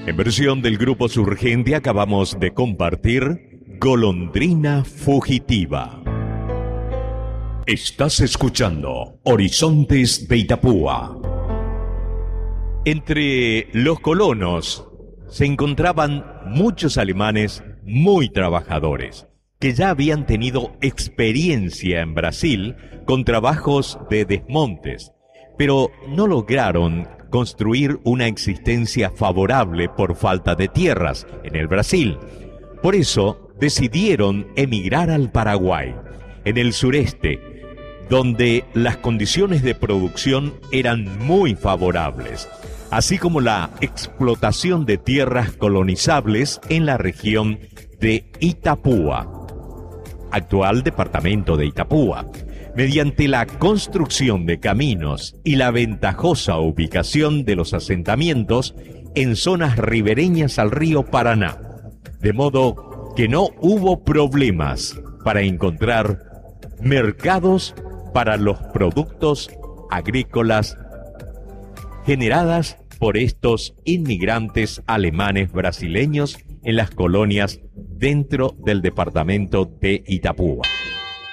En versión del grupo Surgente acabamos de compartir Golondrina Fugitiva. Estás escuchando Horizontes de Itapúa. Entre los colonos se encontraban muchos alemanes muy trabajadores que ya habían tenido experiencia en Brasil con trabajos de desmontes, pero no lograron construir una existencia favorable por falta de tierras en el Brasil. Por eso decidieron emigrar al Paraguay, en el sureste, donde las condiciones de producción eran muy favorables, así como la explotación de tierras colonizables en la región de Itapúa, actual departamento de Itapúa, mediante la construcción de caminos y la ventajosa ubicación de los asentamientos en zonas ribereñas al río Paraná, de modo que no hubo problemas para encontrar mercados para los productos agrícolas generadas por estos inmigrantes alemanes brasileños en las colonias dentro del departamento de Itapúa.